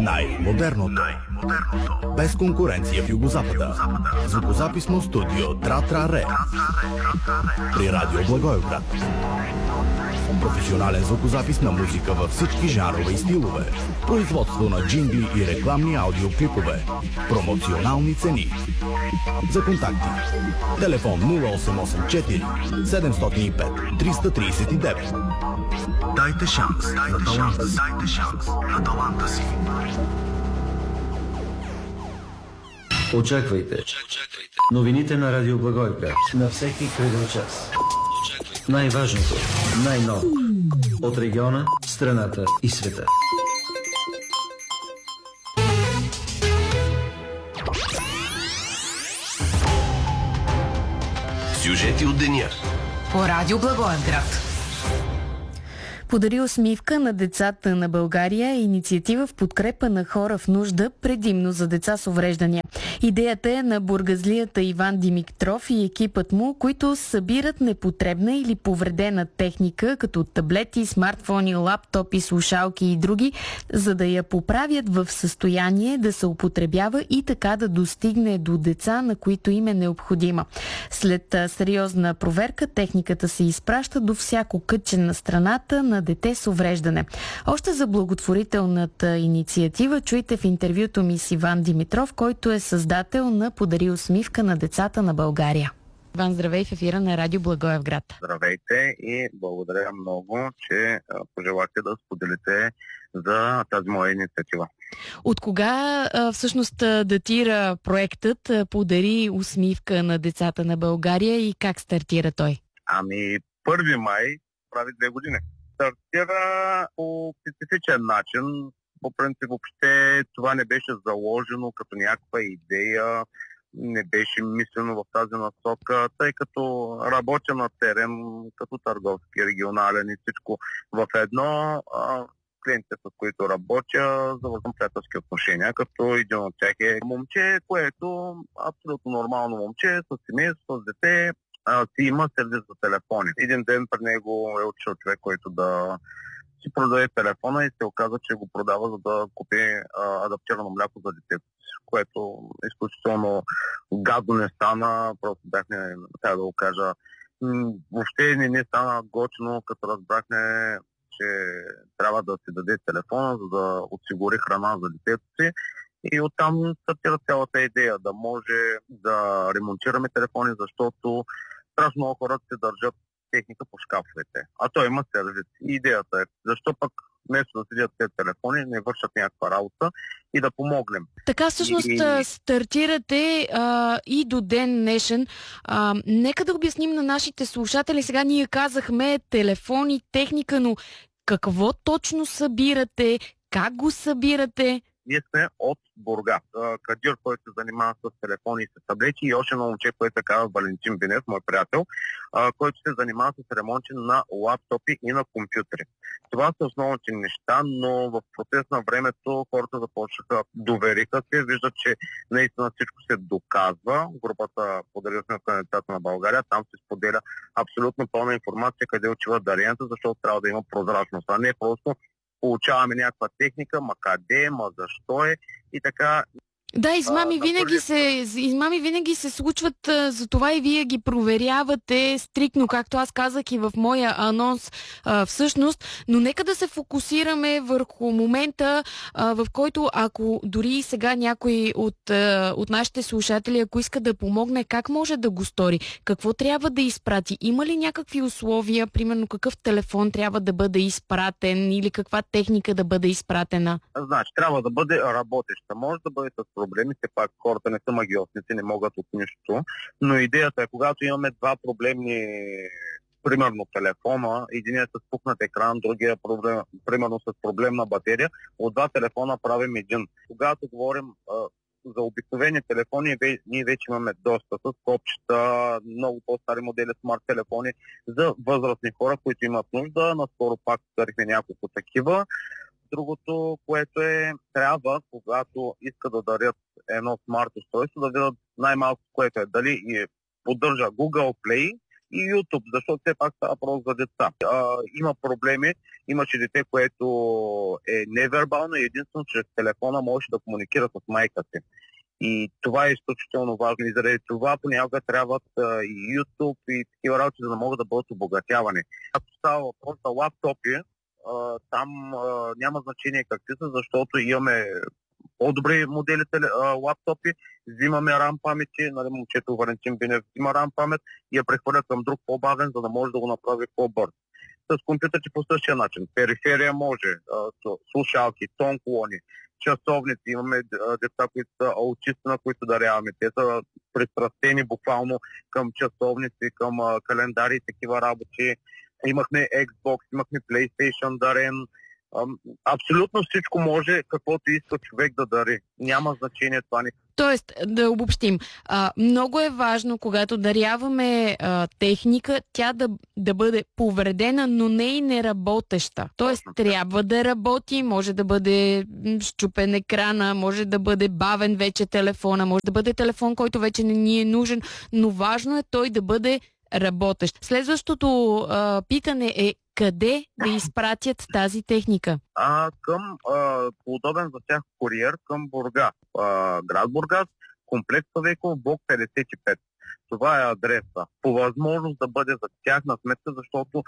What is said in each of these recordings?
Най-модерното. Без конкуренция в Югозапада. Звукозаписно студио Тра-Тра-Ре. При Радио Благоевград. Професионален звукозапис на музика във всички жанрове и стилове. Производство на джингли и рекламни аудиоклипове. Промоционални цени. За контакти: телефон 0884 705 339. Дайте шанс на таланта си. Очаквайте новините на Радио Благоевград на всеки кръгъл час. Най-важното, най-ново от региона, страната и света. Сюжети от деня по Радио Благоевград. Подари усмивка на децата на България е инициатива в подкрепа на хора в нужда, предимно за деца с увреждания. Идеята е на бургазлията Иван Димитров и екипът му, които събират непотребна или повредена техника, като таблети, смартфони, лаптопи, слушалки и други, за да я поправят в състояние да се употребява и така да достигне до деца, на които им е необходима. След сериозна проверка, техниката се изпраща до всяко кътче на страната на дете с увреждане. Още за благотворителната инициатива чуйте в интервюто ми с Иван Димитров, който е създател на Подари усмивка на децата на България. Иван, здравей в ефира на Радио Благоевград. Здравейте и благодаря много, че пожелахте да споделите за тази моя инициатива. От кога всъщност датира проектът Подари усмивка на децата на България и как стартира той? 1 май прави 2 години. Стартира по специфичен начин. По принцип, въобще това не беше заложено като някаква идея, не беше мислено в тази насока, тъй като работя на терен, като търговски, регионален и всичко в едно. Клиентите, с които работя, завързвам приятелски отношения, като един от тях е момче, което абсолютно нормално момче, с семейство, с дете, си има сервис за телефони. Един ден при него е отишъл човек, който да си продаде телефона и се оказа, че го продава, за да купи адаптирано мляко за детето, което изключително гадно не стана. Просто бяхме, така да го кажа, въобще не стана готино, като разбрахме, че трябва да си даде телефона, за да осигури храна за детето си. И оттам стартира цялата идея да може да ремонтираме телефони, защото страшно много хора се държат техника по шкафовете. А той има сервис. Идеята е, защо пък вместо да седят тези телефони, не вършат някаква работа и да помогнем. Така всъщност стартирате и до ден днешен. Нека да обясним на нашите слушатели. Сега ние казахме телефони, техника, но какво точно събирате? Как го събирате? Ние сме от Бургас. Кадир, който се занимава с телефони и с таблети, и още едно момче, което се казва Валентин Бенев, мой приятел, който се занимава с ремонти на лаптопи и на компютри. Това са основните неща, но в процес на времето хората започнаха, довериха се, виждат, че наистина всичко се доказва. Групата Подари усмивка на децата на България, там се споделя абсолютно пълна информация къде отива даренията, защото трябва да има прозрачност, а не просто получаваме някаква техника, ма къде, ма защо е и така. Да, измами винаги се случват, затова и вие ги проверявате стриктно, както аз казах и в моя анонс всъщност, но нека да се фокусираме върху момента, в който ако дори и сега някой от нашите слушатели, ако иска да помогне, как може да го стори? Какво трябва да изпрати? Има ли някакви условия, примерно какъв телефон трябва да бъде изпратен или каква техника да бъде изпратена? Значи, трябва да бъде работеща. Може да бъде с проблеми, все пак хората не са магиосници, не могат от нищо, но идеята е, когато имаме два проблемни, примерно телефона, единият с пукнат екран, другия проблем, примерно с проблемна батерия, от два телефона правим един. Когато говорим за обикновени телефони, ние вече имаме доста с копчета, много по-стари модели смарт телефони за възрастни хора, които имат нужда. Наскоро пак дарихме няколко такива. Другото, което трябва, когато иска да дарят едно смарт устройство, да видят най-малко, което е дали поддържа Google Play и YouTube, защото все пак става просто за деца. Има проблеми, имаше дете, което е невербално и единствено чрез телефона може да комуникира с майка си. И това е изключително важно и заради това понякога трябват и YouTube и такива работи, за да могат да бъдат обогатявани. Ако става въпрос за лаптопи, там няма значение какви са, защото имаме по-добри модели лаптопи, взимаме RAM памети, нали, момчето Валентин Бинев взима RAM памет и я прехвърля към друг по-бавен, за да може да го направи по-бърз. С компютърите по същия начин. Периферия може, слушалки, тон колони, часовници. Имаме деца, които са аутисти, на които даряваме. Те са пристрастени буквално към часовници, към календари и такива работи. Имахме Xbox, имахме PlayStation дарен. Абсолютно всичко може, каквото иска човек да дари. Няма значение това. Тоест, да обобщим, много е важно, когато даряваме техника, тя да бъде повредена, но не и неработеща. Тоест, трябва да работи, може да бъде счупен екрана, може да бъде бавен вече телефона, може да бъде телефон, който вече не ни е нужен, но важно е той да бъде работещ. Следващото питане е къде да изпратят тази техника? Към удобен за тях куриер към Бургас. Град Бургас, комплекс Славейков, блок 55. Това е адреса. По възможност да бъде за тяхна сметка, защото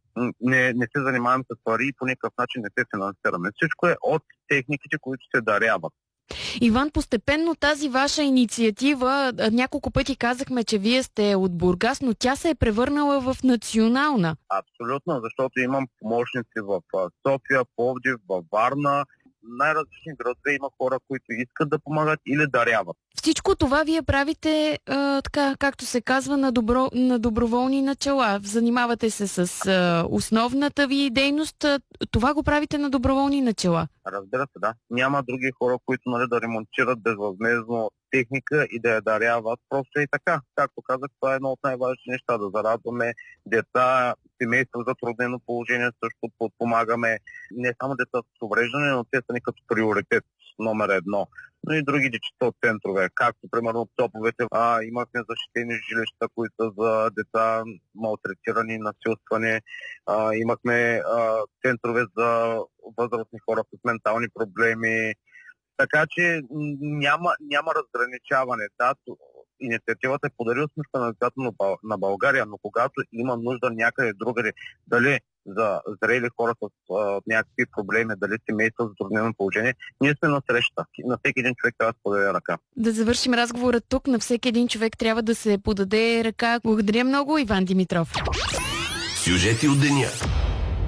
не се занимаваме с пари и по никакъв начин не се финансираме. Всичко е от техниките, които се даряват. Иван, постепенно тази ваша инициатива, няколко пъти казахме, че вие сте от Бургас, но тя се е превърнала в национална. Абсолютно, защото имам помощници в София, Пловдив, във Варна. Най-различни градове има хора, които искат да помагат или даряват. Всичко това вие правите, така, както се казва, на доброволни начала. Занимавате се с основната ви дейност. Това го правите на доброволни начала. Разбира се, да. Няма други хора, които да ремонтират безвъзмездно техника и да я даряват. Просто и така. Както казах, това е едно от най-важните неща. Да зарадваме деца, семейства в затруднено положение, също подпомагаме не само деца с увреждане, но те са ни като приоритет номер 1. Но и други дечица от центрове, както примерно топовете. Имахме защитени жилища, които са за деца малтретирани, насилствани. Имахме центрове за възрастни хора с ментални проблеми. Така че няма разграничаване. Да, инициативата е подарил смисъл на децата на България, но когато има нужда някъде другаде, дали за зрели хора с някакви проблеми, дали семейства за труднено положение, ние сме на среща. На всеки един човек трябва да се подаде ръка. Да завършим разговора тук. На всеки един човек трябва да се подаде ръка. Благодаря много, Иван Димитров. Сюжети от деня.